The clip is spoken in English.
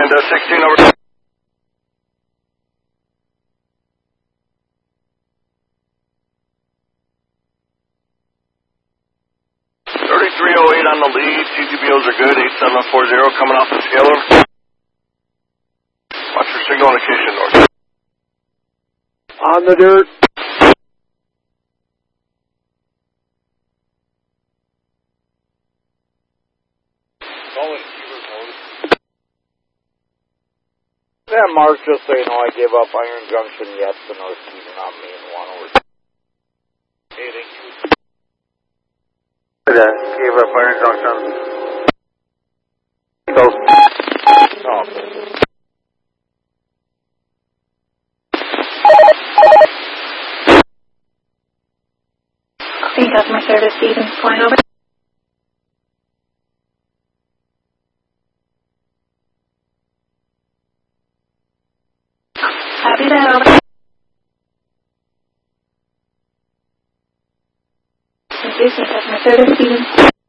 16 over. 3308 on the lead. CTBOs are good. 8740 coming off the scaler. Watch your signal indication north. On the dirt. Yeah, Mark, just so you know, I gave up Iron Junction yet to North Keaton on main 1 over. Hey, thank you. Gave up Iron Junction. Go. Oh. Clean customer service, Stevens, point over. Copy that, over. Introducing customer service, Stevens.